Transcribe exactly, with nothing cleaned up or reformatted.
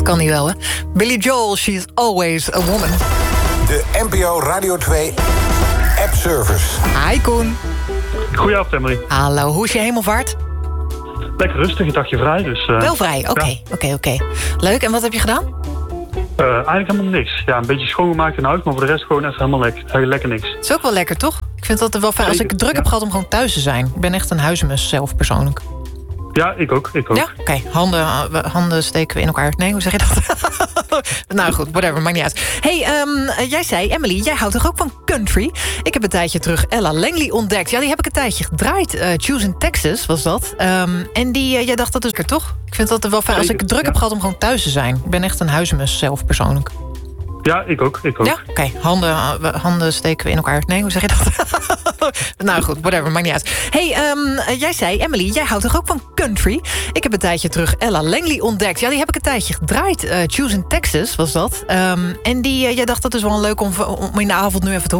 kan niet wel, hè? Billy Joel, She's Always a Woman. De N P O Radio twee app service. Hi Koen. Goedenavond, Emily. Hallo, hoe is je hemelvaart? Lekker rustig, een dagje vrij. Dus, uh, Wel vrij, oké, ja. oké, oké. Leuk, en wat heb je gedaan? Uh, eigenlijk helemaal niks. Ja, een beetje schoongemaakt in huis, maar voor de rest gewoon even helemaal lekker, uh, lekker niks. Het is ook wel lekker, toch? Ik vind dat wel fijn als ik druk ja. heb gehad om gewoon thuis te zijn. Ik ben echt een huizenmus zelf persoonlijk. Ja, ik ook. Ik ook. Ja, oké. Okay. Handen, handen steken we in elkaar. Nee, hoe zeg je dat? Nou goed, whatever, maakt niet uit. Hey, um, jij zei, Emily, jij houdt toch ook van country? Ik heb een tijdje terug Ella Langley ontdekt. Ja, die heb ik een tijdje gedraaid. Uh, Choose in Texas was dat. Um, en die, uh, jij dacht dat is er toch? Ik vind dat wel fijn als ik druk ja. heb gehad om gewoon thuis te zijn. Ik ben echt een huizenmus zelf persoonlijk. Ja, ik ook. Ik ook. Ja, oké. Okay. Handen, handen steken we in elkaar. Nee, hoe zeg je dat? Nou goed, whatever, maakt niet uit. Hey, um, jij zei, Emily, jij houdt toch ook van country? Ik heb een tijdje terug Ella Langley ontdekt. Ja, die heb ik een tijdje gedraaid. Uh, Choose in Texas was dat. Um, en die, uh, jij dacht dat is wel leuk om, om in de avond nu even te horen.